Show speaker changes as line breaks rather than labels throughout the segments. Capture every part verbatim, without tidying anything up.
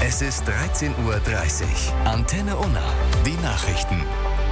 Es ist dreizehn Uhr dreißig. Antenne Unna. Die Nachrichten.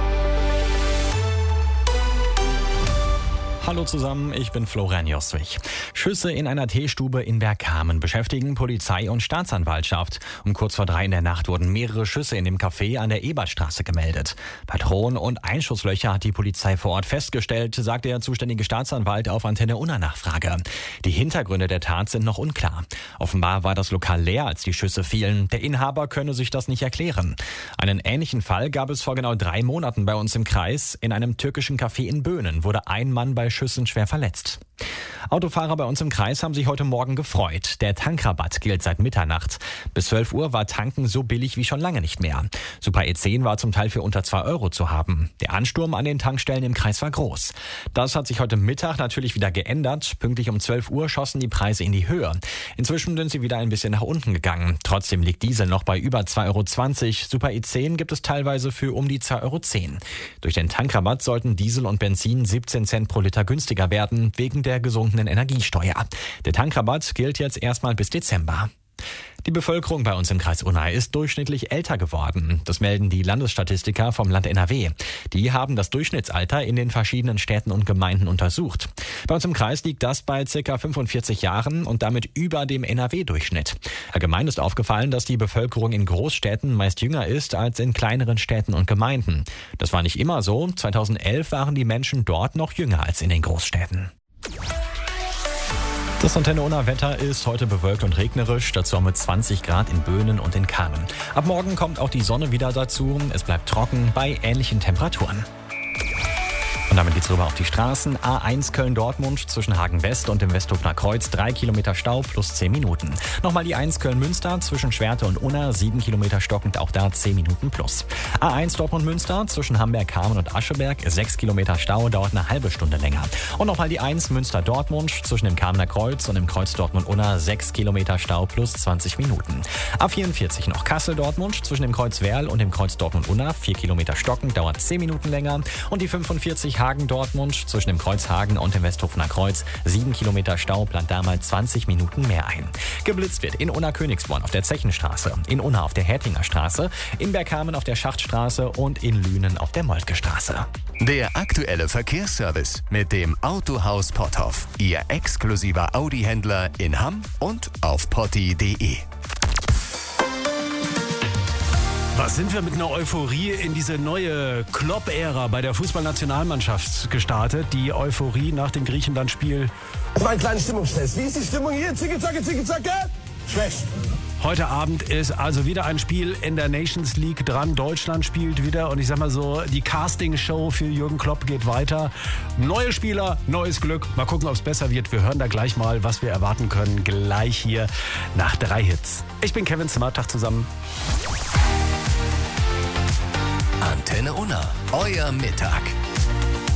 Hallo zusammen, ich bin Florian Jostwig. Schüsse in einer Teestube in Bergkamen beschäftigen Polizei und Staatsanwaltschaft. Um kurz vor drei in der Nacht wurden mehrere Schüsse in dem Café an der Ebertstraße gemeldet. Patronen und Einschusslöcher hat die Polizei vor Ort festgestellt, sagt der zuständige Staatsanwalt auf Antenne Unna Nachfrage. Die Hintergründe der Tat sind noch unklar. Offenbar war das Lokal leer, als die Schüsse fielen. Der Inhaber könne sich das nicht erklären. Einen ähnlichen Fall gab es vor genau drei Monaten bei uns im Kreis. In einem türkischen Café in Böhnen wurde ein Mann bei Schüssen schwer verletzt. Autofahrer bei uns im Kreis haben sich heute Morgen gefreut. Der Tankrabatt gilt seit Mitternacht. Bis zwölf Uhr war Tanken so billig wie schon lange nicht mehr. Super E zehn war zum Teil für unter zwei Euro zu haben. Der Ansturm an den Tankstellen im Kreis war groß. Das hat sich heute Mittag natürlich wieder geändert. Pünktlich um zwölf Uhr schossen die Preise in die Höhe. Inzwischen sind sie wieder ein bisschen nach unten gegangen. Trotzdem liegt Diesel noch bei über zwei Euro zwanzig. Super E zehn gibt es teilweise für um die zwei Euro zehn. Durch den Tankrabatt sollten Diesel und Benzin siebzehn Cent pro Liter günstiger werden, wegen der gesunkenen Energiesteuer. Der Tankrabatt gilt jetzt erstmal bis Dezember. Die Bevölkerung bei uns im Kreis Unna ist durchschnittlich älter geworden. Das melden die Landesstatistiker vom Land N R W. Die haben das Durchschnittsalter in den verschiedenen Städten und Gemeinden untersucht. Bei uns im Kreis liegt das bei ca. fünfundvierzig Jahren und damit über dem N R W-Durchschnitt. Allgemein ist aufgefallen, dass die Bevölkerung in Großstädten meist jünger ist als in kleineren Städten und Gemeinden. Das war nicht immer so. zweitausendelf waren die Menschen dort noch jünger als in den Großstädten. Das Antenne Unna Wetter ist heute bewölkt und regnerisch, dazu mit zwanzig Grad in Böhnen und in Kamen. Ab morgen kommt auch die Sonne wieder dazu, es bleibt trocken bei ähnlichen Temperaturen. Und damit geht's rüber auf die Straßen. A eins Köln-Dortmund zwischen Hagen West und dem Westhofener Kreuz, drei Kilometer Stau plus zehn Minuten. Nochmal die eins Köln-Münster zwischen Schwerte und Unna, sieben Kilometer stockend, auch da zehn Minuten plus. A eins Dortmund-Münster zwischen Hamberg-Kamen und Ascheberg, sechs Kilometer Stau, dauert eine halbe Stunde länger. Und nochmal die eins Münster-Dortmund zwischen dem Kamener Kreuz und dem Kreuz Dortmund-Unna, sechs Kilometer Stau plus zwanzig Minuten. A vierundvierzig noch Kassel-Dortmund zwischen dem Kreuz Werl und dem Kreuz Dortmund-Unna, vier Kilometer stockend, dauert zehn Minuten länger. Und die fünfundvierzig Hagen-Dortmund zwischen dem Kreuz Hagen und dem Westhofener Kreuz, sieben Kilometer Stau, plant damals zwanzig Minuten mehr ein. Geblitzt wird in Unna-Königsborn auf der Zechenstraße, in Unna auf der Hertinger Straße, in Bergkamen auf der Schachtstraße und in Lünen auf der Moltke Straße.
Der aktuelle Verkehrsservice mit dem Autohaus Potthoff. Ihr exklusiver Audi-Händler in Hamm und auf potti punkt de.
Was sind wir mit einer Euphorie in diese neue Klopp-Ära bei der Fußballnationalmannschaft gestartet? Die Euphorie nach dem Griechenland-Spiel.
Das war ein kleiner Stimmungstest. Wie ist die Stimmung hier? Zicke, zacke, zicke, zacke. Schlecht.
Heute Abend ist also wieder ein Spiel in der Nations League dran. Deutschland spielt wieder und ich sag mal so, die Casting-Show für Jürgen Klopp geht weiter. Neue Spieler, neues Glück. Mal gucken, ob es besser wird. Wir hören da gleich mal, was wir erwarten können. Gleich hier nach drei Hits. Ich bin Kevin Zimmer. Tag zusammen.
Antenne Unna, euer Mittag.